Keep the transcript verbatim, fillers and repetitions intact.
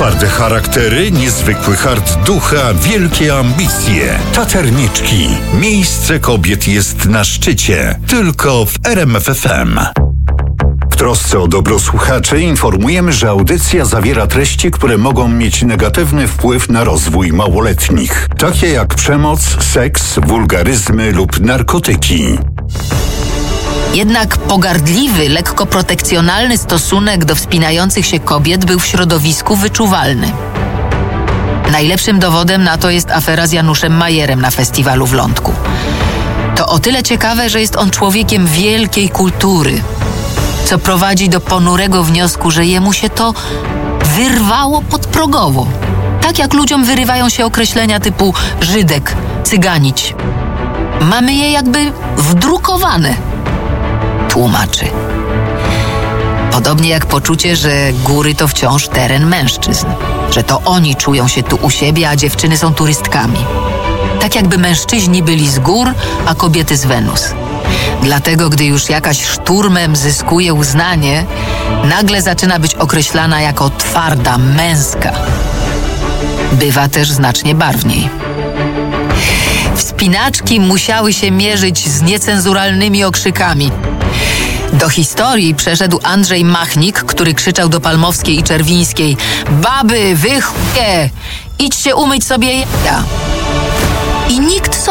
Twarde charaktery, niezwykły hart ducha, wielkie ambicje. Taterniczki. Miejsce kobiet jest na szczycie. Tylko w R M F F M. W trosce o dobro słuchaczy informujemy, że audycja zawiera treści, które mogą mieć negatywny wpływ na rozwój małoletnich. Takie jak przemoc, seks, wulgaryzmy lub narkotyki. Jednak pogardliwy, lekko protekcjonalny stosunek do wspinających się kobiet był w środowisku wyczuwalny. Najlepszym dowodem na to jest afera z Januszem Majerem na festiwalu w Lądku. To o tyle ciekawe, że jest on człowiekiem wielkiej kultury, co prowadzi do ponurego wniosku, że jemu się to wyrwało podprogowo. Tak jak ludziom wyrywają się określenia typu Żydek, Cyganić. Mamy je jakby wdrukowane. Tłumaczy. Podobnie jak poczucie, że góry to wciąż teren mężczyzn. Że to oni czują się tu u siebie, a dziewczyny są turystkami. Tak jakby mężczyźni byli z gór, a kobiety z Wenus. Dlatego, gdy już jakaś szturmem zyskuje uznanie, nagle zaczyna być określana jako twarda, męska. Bywa też znacznie barwniej. Wspinaczki musiały się mierzyć z niecenzuralnymi okrzykami. Do historii przeszedł Andrzej Machnik, który krzyczał do Palmowskiej i Czerwińskiej: baby, wy chuje, idźcie umyć sobie jaja. I nikt sobie